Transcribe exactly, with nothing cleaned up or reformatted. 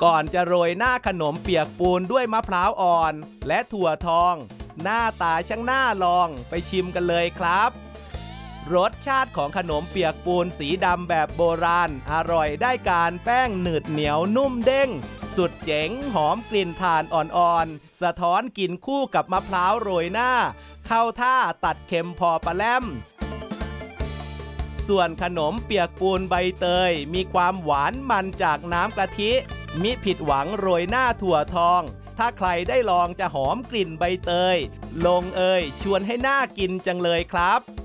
ก่อนจะโรยหน้าขนมเปียกปูนด้วยมะพร้าวอ่อนและถั่วทองหน้าตาช่างน่าลองไปชิมกันเลยครับรสชาติของขนมเปียกปูนสีดำแบบโบราณอร่อยได้การแป้งหนืดเหนียวนุ่มเด้งสุดเจ๋งหอมกลิ่นถ่านอ่อนๆสะท้อนกินคู่กับมะพร้าวโรยหน้าเข้าท่าตัดเค็มพอปะแล่มส่วนขนมเปียกปูนใบเตยมีความหวานมันจากน้ำกะทิมิผิดหวังโรยหน้าถั่วทองถ้าใครได้ลองจะหอมกลิ่นใบเตยลงเอยชวนให้น่ากินจังเลยครับ